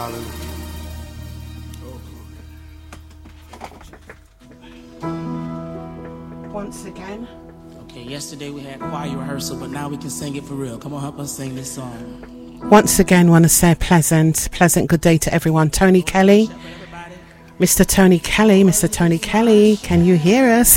Once again. Okay, yesterday we had choir rehearsal, but now we can sing it for real. Come on, help us sing this song. Once again, want to say pleasant good day to everyone. Tony Kelly, Mr. Tony Kelly, can you hear us?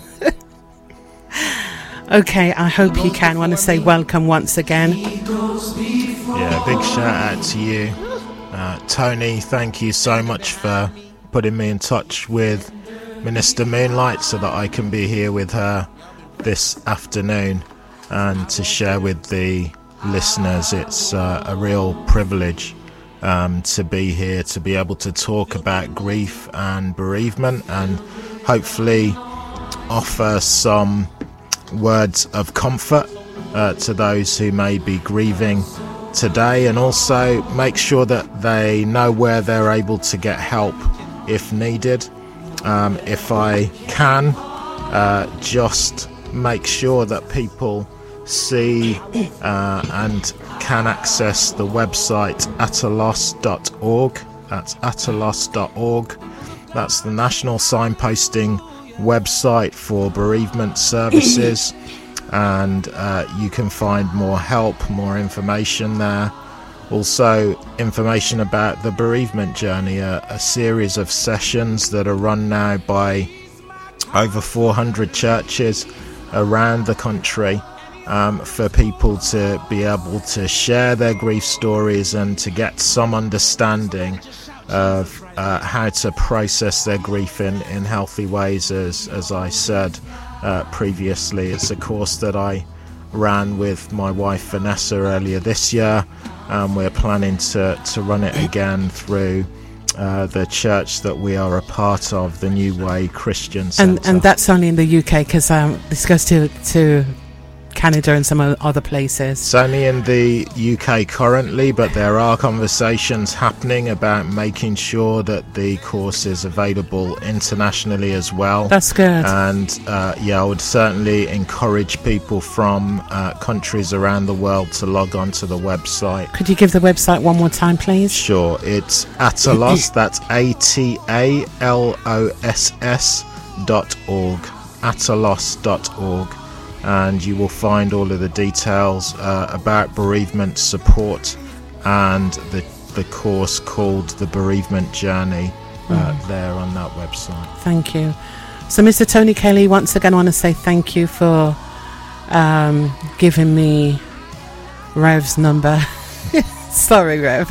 Okay, I hope you can. Want to say welcome once again. Yeah, big shout out to you, Tony. Thank you so much for putting me in touch with Minister Moonlight so that I can be here with her this afternoon and to share with the listeners. It's a real privilege to be here, to be able to talk about grief and bereavement and hopefully offer some words of comfort to those who may be grieving today, and also make sure that they know where they're able to get help if needed. If I can, just make sure that people see and can access the website atalos.org. That's atalos.org. That's the national signposting website for bereavement services, and you can find more help, more information there. Also information about the bereavement journey, a series of sessions that are run now by over 400 churches around the country for people to be able to share their grief stories and to get some understanding of how to process their grief in healthy ways. As I said previously, it's a course that I ran with my wife Vanessa earlier this year. We're planning to run it again through the church that we are a part of, the New Way Christian Centre. And that's only in the UK, because this goes to Canada and some other places. It's only in the UK currently, but there are conversations happening about making sure that the course is available internationally as well. That's good. And I would certainly encourage people from countries around the world to log on to the website. Could you give the website one more time, please? Sure, it's Atalos, that's ATALOSS.org, atalos.org. And you will find all of the details about bereavement support and the course called The Bereavement Journey there on that website. Thank you. So Mr. Tony Kelly, once again I want to say thank you for giving me Rev's number. Sorry, Rev.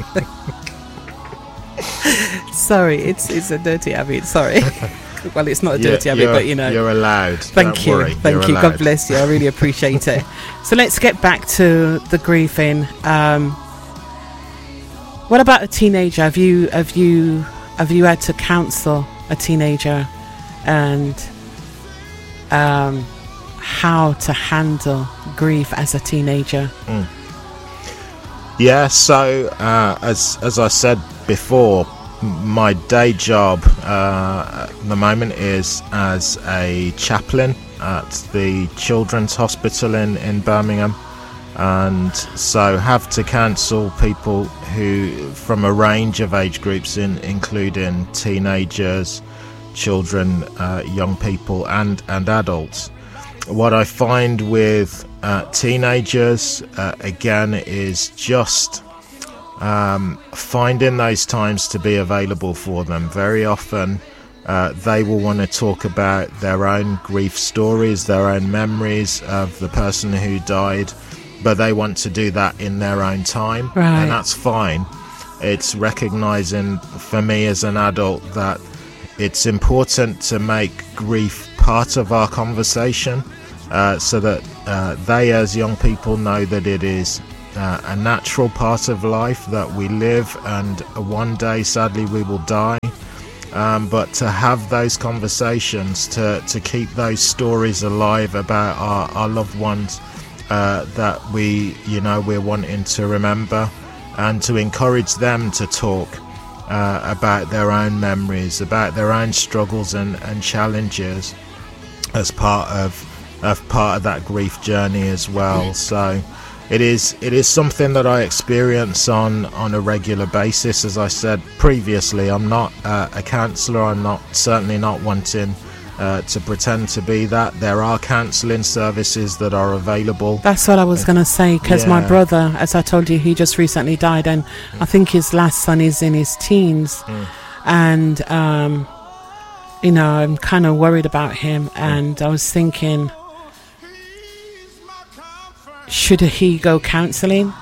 Sorry, it's a dirty habit, sorry. Well, it's not a dirty habit, but you know. You're allowed. Thank you. Thank you. God bless you. I really appreciate it. So let's get back to the grieving. What about a teenager? Have you had to counsel a teenager and how to handle grief as a teenager? Yeah. So as I said before, my day job at the moment is as a chaplain at the Children's Hospital in Birmingham, and so have to counsel people who from a range of age groups, including teenagers, children, young people and adults. What I find with teenagers again is just finding those times to be available for them. Very often they will want to talk about their own grief stories, their own memories of the person who died, but they want to do that in their own time. Right. And that's fine. It's recognizing for me as an adult that it's important to make grief part of our conversation, so that they as young people know that it is a natural part of life, that we live and one day sadly we will die, but to have those conversations, to keep those stories alive about our loved ones that we're wanting to remember, and to encourage them to talk about their own memories, about their own struggles and challenges as part of that grief journey as well. So it is something that I experience on a regular basis. As I said previously, I'm not a counsellor. I'm certainly not wanting to pretend to be that. There are counselling services that are available. That's what I was going to say, because my brother, as I told you, he just recently died, and I think his last son is in his teens, and you know, I'm kind of worried about him, and I was thinking, should he go counselling?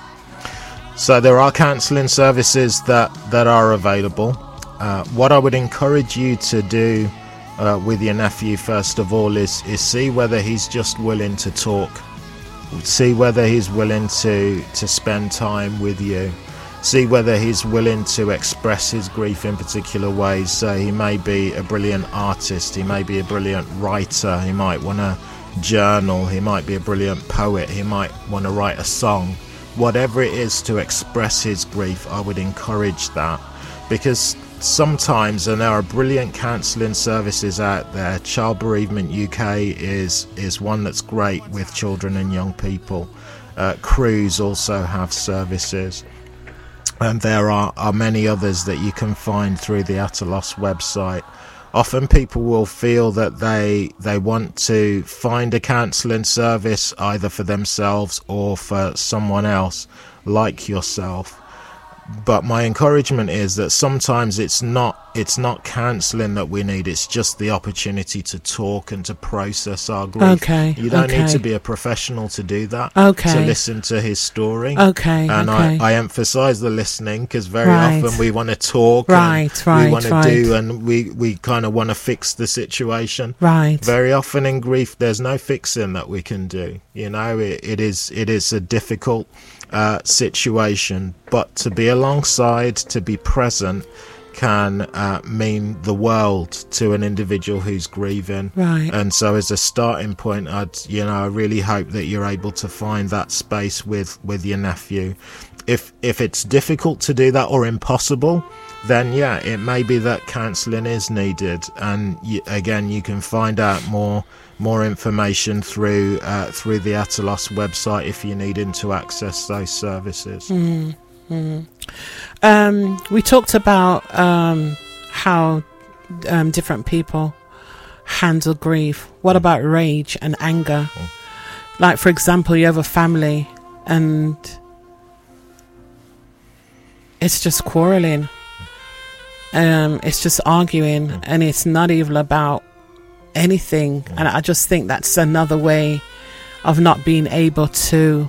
So there are counselling services that are available. What I would encourage you to do with your nephew, first of all, is see whether he's just willing to talk. See whether he's willing to spend time with you. See whether he's willing to express his grief in particular ways. So he may be a brilliant artist, he may be a brilliant writer, he might want to journal, he might be a brilliant poet, he might want to write a song. Whatever it is to express his grief, I would encourage that, because sometimes, and there are brilliant counselling services out there. Child Bereavement UK is one that's great with children and young people. Cruise also have services, and there are many others that you can find through the Atalos website. Often people will feel that they want to find a counselling service either for themselves or for someone else like yourself. But my encouragement is that sometimes it's not counselling that we need. It's just the opportunity to talk and to process our grief. Okay. You don't need to be a professional to do that. Okay. To listen to his story. Okay. And okay. I emphasise the listening, because very often we want to talk. We want to do, and we kind of want to fix the situation. Right. Very often in grief, there's no fixing that we can do. You know, it is a difficult situation, but to be alongside, to be present, can mean the world to an individual who's grieving. Right. And so as a starting point, I really hope that you're able to find that space with your nephew. If it's difficult to do that or impossible, then it may be that counselling is needed. And again, you can find out more information through the Atalos website if you're needing to access those services. We talked about how different people handle grief. What about rage and anger? Like, for example, you have a family and it's just quarreling. It's just arguing, and it's not even about anything. And I just think that's another way of not being able to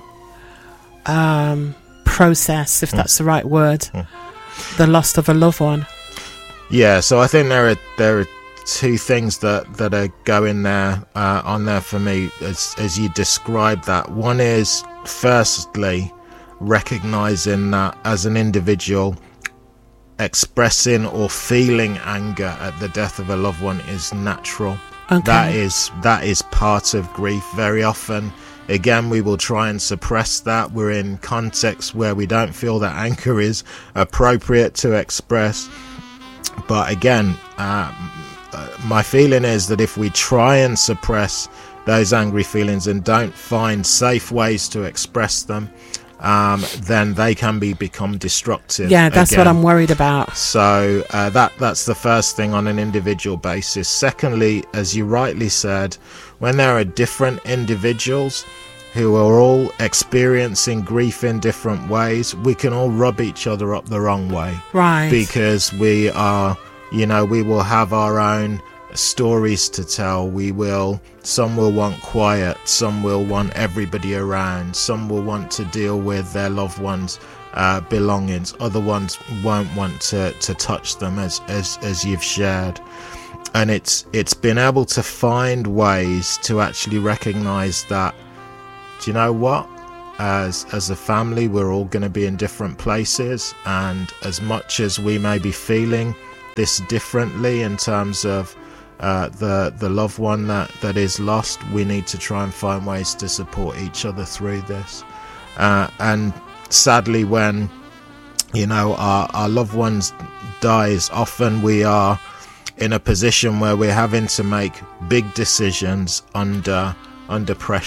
process, if that's the right word, the loss of a loved one. Yeah, so I think there are two things that are going there on there for me as you describe that. One is, firstly, recognizing that as an individual, expressing or feeling anger at the death of a loved one is natural. Okay. That is part of grief. Very often, again, we will try and suppress that. We're in contexts where we don't feel that anger is appropriate to express. But again, my feeling is that if we try and suppress those angry feelings and don't find safe ways to express them, then they can become destructive. Yeah, that's what I'm worried about. So that's the first thing on an individual basis. Secondly, as you rightly said, when there are different individuals who are all experiencing grief in different ways, we can all rub each other up the wrong way. Right. Because we will have our own stories to tell. Some will want quiet, some will want everybody around, some will want to deal with their loved ones' belongings, other ones won't want to touch them, as you've shared. And it's been able to find ways to actually recognize that, do you know what, as a family, we're all going to be in different places, and as much as we may be feeling this differently in terms of the loved one that is lost, we need to try and find ways to support each other through this. And sadly, when our loved ones dies, often we are in a position where we're having to make big decisions under pressure.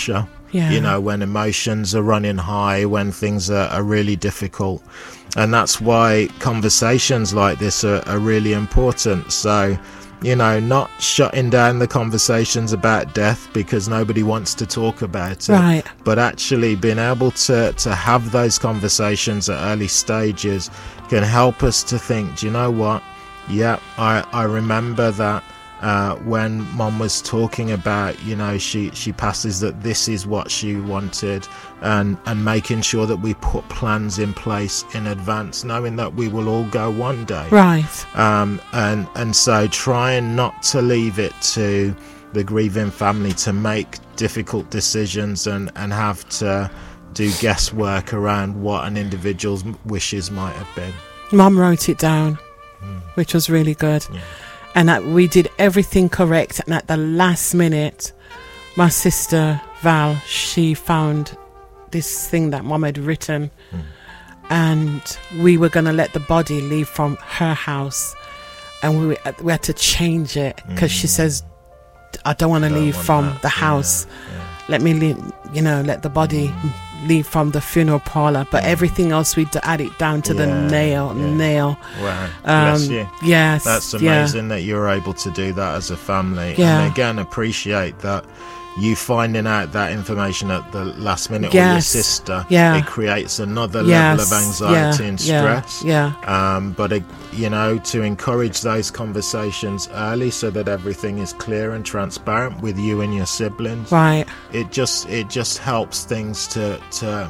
Yeah. You know, when emotions are running high, when things are really difficult. And that's why conversations like this are really important. So, you know, not shutting down the conversations about death because nobody wants to talk about it, Right. but actually being able to have those conversations at early stages can help us to think, do you know what? Yeah, I remember that when Mom was talking about, you know, she passes, that this is what she wanted, and making sure that we put plans in place in advance, knowing that we will all go one day. Right. And so trying not to leave it to the grieving family to make difficult decisions and have to do guesswork around what an individual's wishes might have been. Mum wrote it down, which was really good. Yeah. And we did everything correct. And at the last minute, my sister Val, she found this thing that Mum had written, and we were going to let the body leave from her house, and we had to change it because she says, I don't want to leave from the house. Yeah. Let me leave, you know, let the body leave from the funeral parlor, but everything else we add it down to the nail. Wow. Bless you. Yes, That's amazing that you're able to do that as a family. Yeah. And again, appreciate that you finding out that information at the last minute, or Yes. your sister, Yeah. it creates another level of anxiety and stress. But you know, to encourage those conversations early so that everything is clear and transparent with you and your siblings. Right. It just helps things to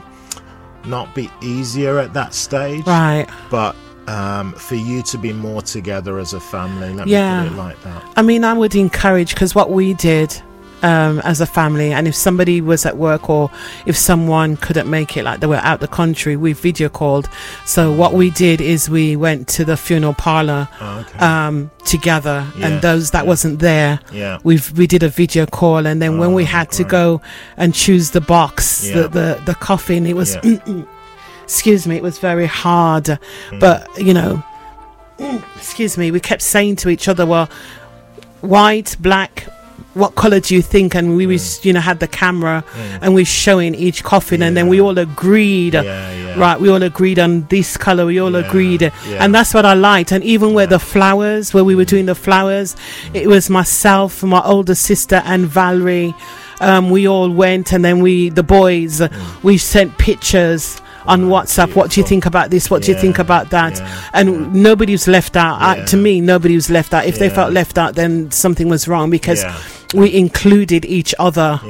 not be easier at that stage. Right. But for you to be more together as a family, let me put it like that. I mean, I would encourage, because what we did as a family, and if somebody was at work or if someone couldn't make it, like they were out the country, we video called. So what we did is we went to the funeral parlor together, and those that wasn't there, we did a video call, and then when we had to go and choose the box, the coffin, it was excuse me, it was very hard, but you know, excuse me, we kept saying to each other, well, white, black, what color do you think? And we was, you know, had the camera and we're showing each coffin, and then we all agreed, right, we all agreed on this color, we all agreed, and that's what I liked. And even where the flowers, where we were doing the flowers, it was myself, my older sister, and Valerie. We all went, and then the boys, we sent pictures on WhatsApp. What do you think about this? What do you think about that? And nobody was left out. To me, nobody was left out. If they felt left out, then something was wrong, because we included each other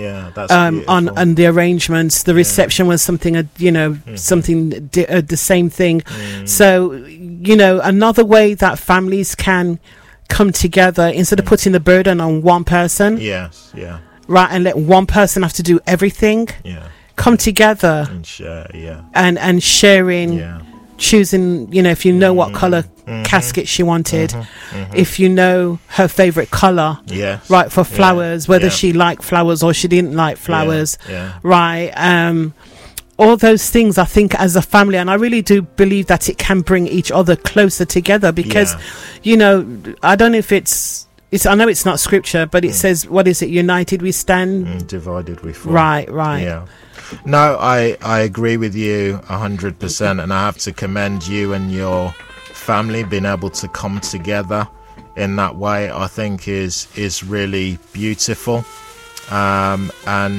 on the arrangements. The reception was something, you know, something the same thing. So, you know, another way that families can come together, instead of putting the burden on one person, right, and let one person have to do everything. Come together and share, and sharing, choosing, you know, if you know what color casket she wanted, if you know her favorite color, right, for flowers, whether she liked flowers or she didn't like flowers, right, all those things, I think, as a family, and I really do believe that it can bring each other closer together, because you know, I don't know if it's I know it's not scripture, but it says, what is it, united we stand, divided we fall. Right. No, I agree with you 100%, and I have to commend you and your family being able to come together in that way. I think is really beautiful. And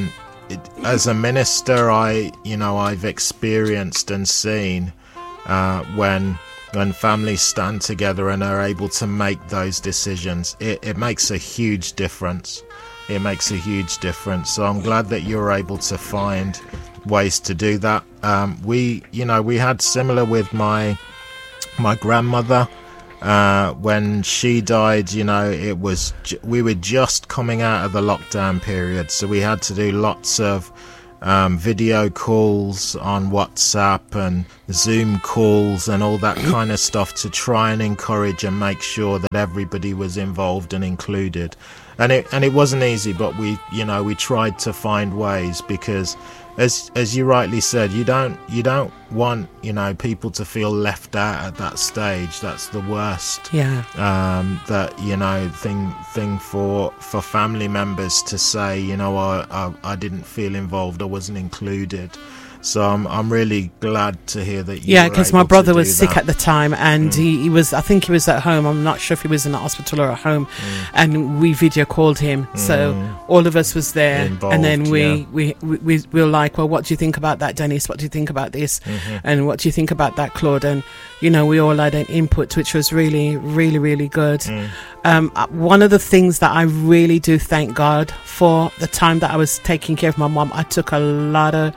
as a minister, I've experienced and seen when families stand together and are able to make those decisions, it makes a huge difference. It makes a huge difference. So I'm glad that you're able to find ways to do that. We had similar with my grandmother. When she died, you know, we were just coming out of the lockdown period, so we had to do lots of video calls on WhatsApp and Zoom calls and all that kind of stuff to try and encourage and make sure that everybody was involved and included. And it wasn't easy, but we tried to find ways, because as you rightly said, you don't want, you know, people to feel left out at that stage. That's the worst. Yeah. That, you know, thing for family members to say, you know, I didn't feel involved, I wasn't included. So I'm really glad to hear that you. Yeah, because my brother was sick at the time, and he was. I think he was at home. I'm not sure if he was in the hospital or at home, and we video called him. So all of us was there, involved, and then we were like, well, what do you think about that, Dennis? What do you think about this? And what do you think about that, Claude? And you know, we all had an input, which was really, really, really good. One of the things that I really do thank God for, the time that I was taking care of my mom, I took a lot of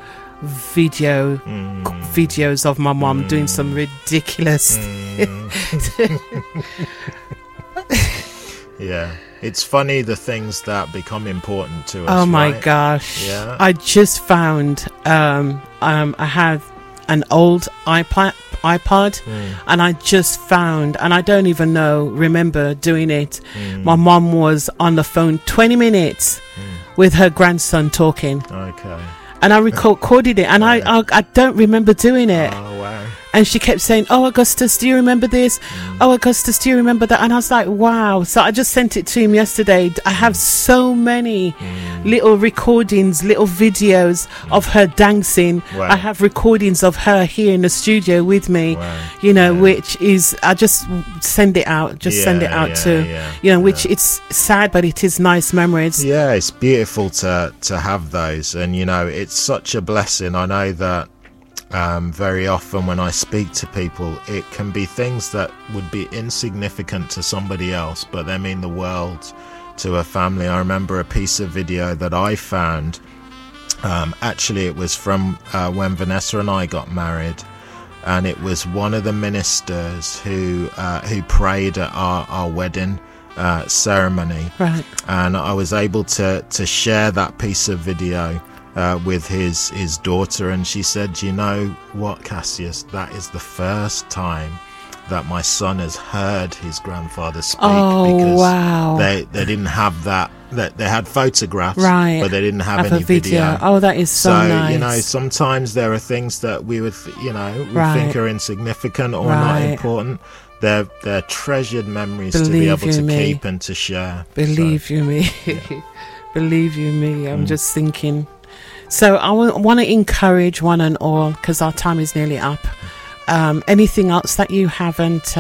videos of my mom doing some ridiculous yeah, it's funny the things that become important to us. Oh my right? gosh. Yeah. I just found I have an old iPod and I just found, and I don't even remember doing it, my mom was on the phone 20 minutes with her grandson talking. Okay. And I recorded it, and I don't remember doing it. Oh, wow. And she kept saying, "Oh, Augustus, do you remember this? Oh, Augustus, do you remember that?" And I was like, wow. So I just sent it to him yesterday. I have so many little recordings, little videos of her dancing. Wow. I have recordings of her here in the studio with me, you know, which is, I just send it out, which it's sad, but it is nice memories. Yeah, it's beautiful to have those. And, you know, it's such a blessing. I know that very often when I speak to people, it can be things that would be insignificant to somebody else, but they mean the world to a family. I remember a piece of video that I found. Actually, it was from when Vanessa and I got married, and it was one of the ministers who prayed at our wedding ceremony. Right. And I was able to share that piece of video with his daughter, and she said, "You know what, Cassius, that is the first time that my son has heard his grandfather speak." Because wow. They didn't have that they had photographs, right, but they didn't have any a video. Oh, that is so nice. You know, sometimes there are things that we would think are insignificant or not important. They're treasured memories to be able to keep and to share. Believe you me. Believe you me, I'm just thinking. So I want to encourage one and all, because our time is nearly up. Anything else that you haven't?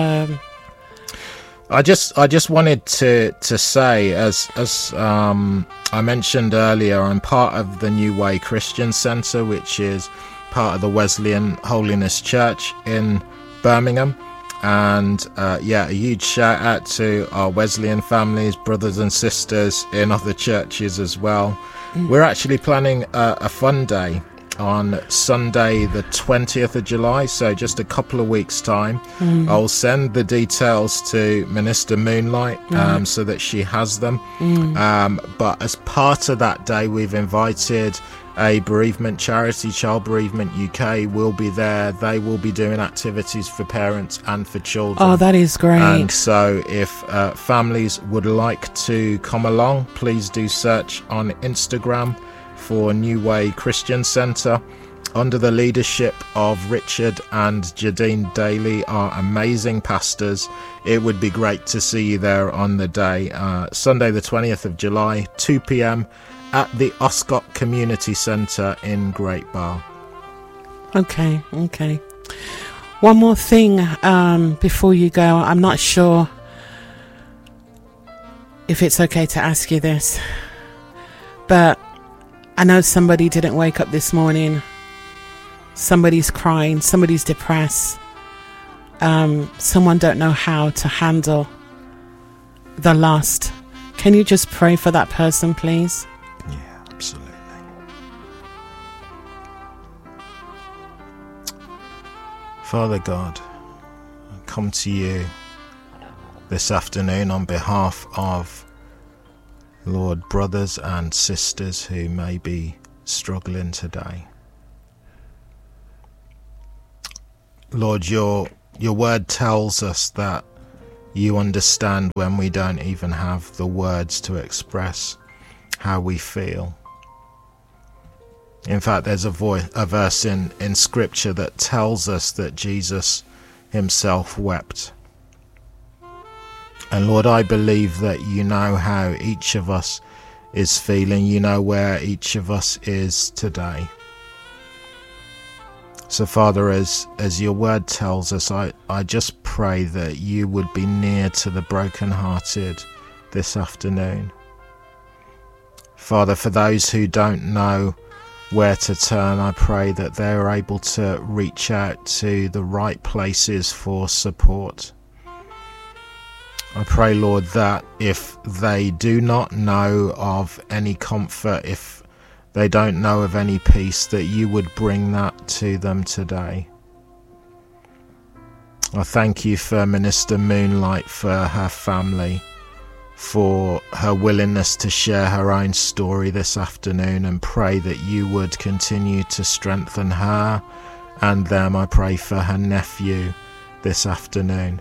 I just wanted to say, as I mentioned earlier, I'm part of the New Way Christian Centre, which is part of the Wesleyan Holiness Church in Birmingham. And a huge shout out to our Wesleyan families, brothers and sisters in other churches as well. We're actually planning a fun day on Sunday the 20th of July, so just a couple of weeks time. I'll send the details to Minister Moonlight so that she has them. But as part of that day, we've invited a bereavement charity, Child Bereavement UK will be there. They will be doing activities for parents and for children. Oh, that is great. And so if families would like to come along, please do search on Instagram for New Way Christian Centre under the leadership of Richard and Jadine Daly, our amazing pastors. It would be great to see you there on the day, Sunday the 20th of July, 2 p.m. at the Oscott Community Centre in Great Barr. Okay. One more thing before you go. I'm not sure if it's okay to ask you this, but I know somebody didn't wake up this morning. Somebody's crying, somebody's depressed. Someone don't know how to handle the loss. Can you just pray for that person, please? Yeah, absolutely. Father God, I come to you this afternoon on behalf of, Lord, brothers and sisters who may be struggling today. Lord, your word tells us that you understand when we don't even have the words to express how we feel. In fact, there's a verse in Scripture that tells us that Jesus himself wept. And Lord, I believe that you know how each of us is feeling. You know where each of us is today. So Father, as your word tells us, I just pray that you would be near to the brokenhearted this afternoon. Father, for those who don't know where to turn, I pray that they're able to reach out to the right places for support. I pray, Lord, that if they do not know of any comfort, if they don't know of any peace, that you would bring that to them today. I thank you for Minister Moonlight, for her family, for her willingness to share her own story this afternoon, and pray that you would continue to strengthen her and them. I pray for her nephew this afternoon.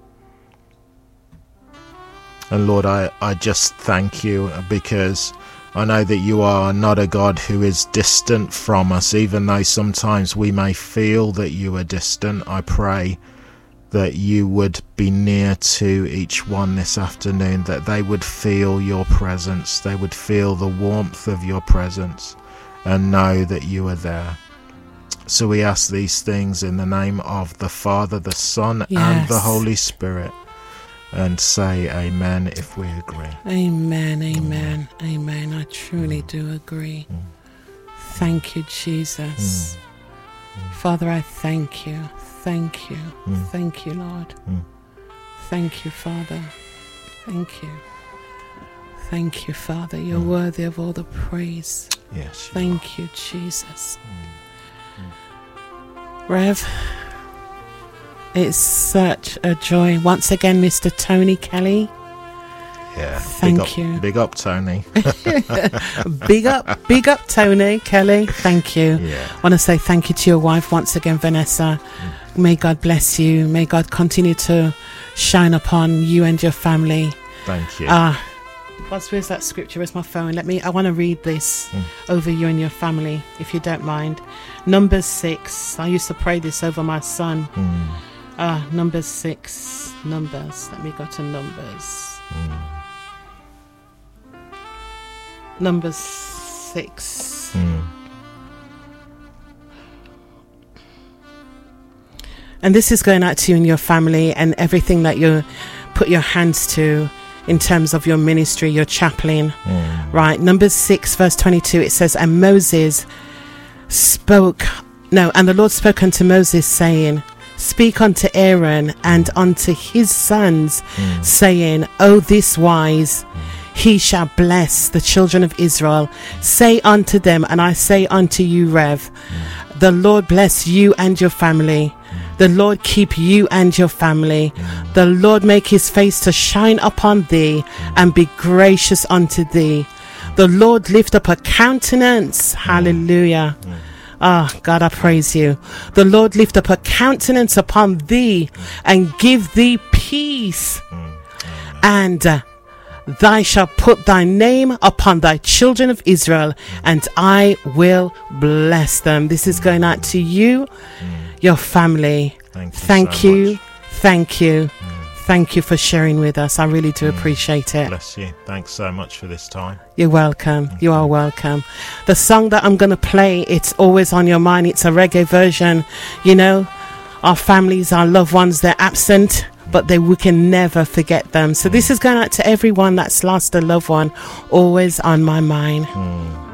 And Lord, I just thank you, because I know that you are not a God who is distant from us, even though sometimes we may feel that you are distant. I pray that you would be near to each one this afternoon, that they would feel your presence, they would feel the warmth of your presence and know that you are there. So we ask these things in the name of the Father, the Son, and the Holy Spirit, and say amen if we agree. Amen, amen, amen. I truly do agree. Thank you, Jesus. Father, I thank you. Thank you. Thank you, Lord. Thank you, Father. Thank you. Thank you, Father. You're worthy of all the praise. Yes. Thank you, Jesus. Rev, it's such a joy. Once again, Mr. Tony Kelly. Yeah. Thank you. Big up, Tony. Big up, Tony Kelly. Thank you. Yeah. I want to say thank you to your wife once again, Vanessa. May God bless you. May God continue to shine upon you and your family. Thank you. Where's that scripture? Where's my phone? I want to read this over you and your family, if you don't mind. Numbers 6. I used to pray this over my son. Numbers 6. Numbers. Let me go to Numbers. Numbers 6. And this is going out to you and your family and everything that you put your hands to in terms of your ministry, your chaplain. Right. Numbers 6 verse 22, it says, and the Lord spoke unto Moses, saying, speak unto Aaron and unto his sons, saying, O this wise he shall bless the children of Israel. Say unto them, and I say unto you, Rev, the Lord bless you and your family. The Lord keep you and your family. The Lord make his face to shine upon thee and be gracious unto thee. The Lord lift up a countenance. Hallelujah. God, I praise you. The Lord lift up a countenance upon thee and give thee peace. And thou shalt put thy name upon thy children of Israel, and I will bless them. This is going out to you, your family. Thank you. Thank you. Thank you for sharing with us. I really do appreciate it. Bless you. Thanks so much for this time. You're welcome. You are welcome. The song that I'm going to play, it's always on your mind. It's a reggae version. You know, our families, our loved ones, they're absent, but we can never forget them. So this is going out to everyone that's lost a loved one. Always on my mind.